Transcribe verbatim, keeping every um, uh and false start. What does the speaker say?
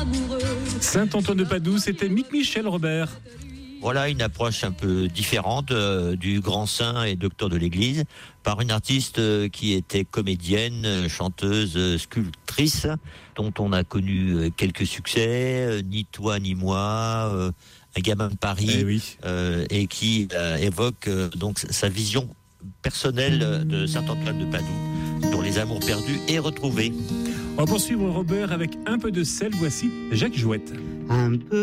amoureux. Saint-Antoine de Padoue, c'était Mick Michel, Robert. Voilà une approche un peu différente euh, du grand saint et docteur de l'Église par une artiste euh, qui était comédienne, euh, chanteuse, euh, sculptrice, dont on a connu euh, quelques succès, euh, Ni toi ni moi, euh, Un gamin de Paris, Eh oui. euh, et qui euh, évoque euh, donc sa vision personnelle de Saint-Antoine de Padoue, dont les amours perdus et retrouvés. On va poursuivre, Robert, avec un peu de sel. Voici Jacques Jouette. Un peu